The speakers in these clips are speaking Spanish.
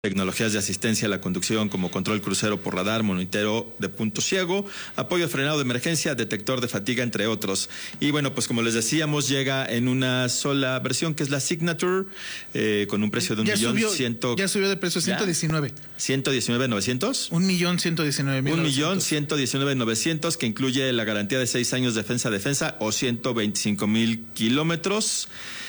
Tecnologías de asistencia a la conducción como control crucero por radar, monitoreo de punto ciego, apoyo frenado de emergencia, detector de fatiga, entre otros. Y bueno, pues como les decíamos, llega en una sola versión que es la Signature, con un precio de Ya subió de precio, 119. 119,900. 1,119,000. 1,119,900, que incluye la garantía de 6 años defensa o 125,000 kilómetros.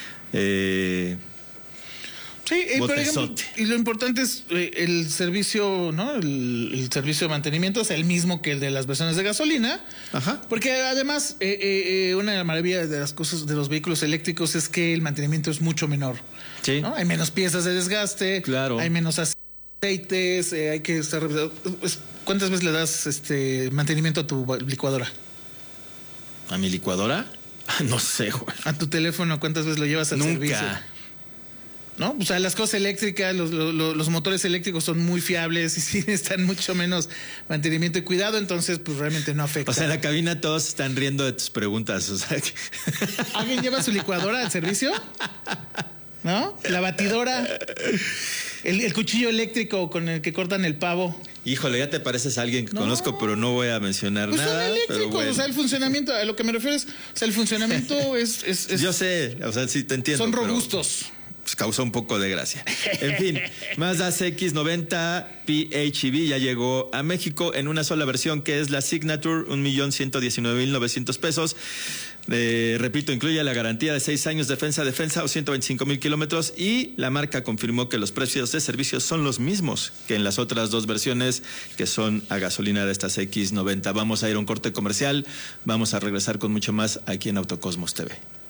Sí, por ejemplo, y lo importante es el servicio, ¿no? El servicio de mantenimiento es el mismo que el de las versiones de gasolina. Ajá. Porque además, una maravilla de las cosas de los vehículos eléctricos es que el mantenimiento es mucho menor. Sí. ¿No? Hay menos piezas de desgaste. Claro. Hay menos aceites, hay que estar revisando. ¿Cuántas veces le das mantenimiento a tu licuadora? ¿A mi licuadora? No sé, güey. ¿A tu teléfono cuántas veces lo llevas al servicio? Nunca. ¿No? O sea, las cosas eléctricas, los motores eléctricos son muy fiables y sí están mucho menos mantenimiento y cuidado, entonces pues realmente no afecta. O sea, en la cabina todos están riendo de tus preguntas, o sea que... ¿Alguien lleva su licuadora al servicio? ¿No? La batidora, el cuchillo eléctrico con el que cortan el pavo. Híjole, ya te pareces a alguien que conozco, pero no voy a mencionar pues nada. Son eléctricos, pero bueno. O sea, el funcionamiento, a lo que me refiero es, o sea, el funcionamiento es Yo sé, o sea, sí te entiendo. Son robustos. Pues causó un poco de gracia. En fin, Mazda CX-90 PHEV ya llegó a México en una sola versión, que es la Signature, 1,119,900 pesos. Repito, incluye la garantía de 6 años defensa o 125,000 kilómetros, y la marca confirmó que los precios de servicio son los mismos que en las otras dos versiones que son a gasolina de esta CX-90. Vamos a ir a un corte comercial, vamos a regresar con mucho más aquí en Autocosmos TV.